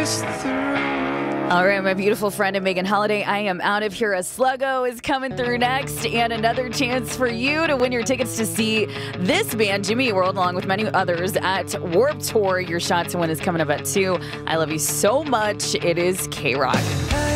All right, my beautiful friend and Megan Holiday, I am out of here. A Sluggo is coming through next, and another chance for you to win your tickets to see this band, Jimmy World, along with many others at Warped Tour. Your shot to win is coming up at 2. I love you so much. It is K-Rock.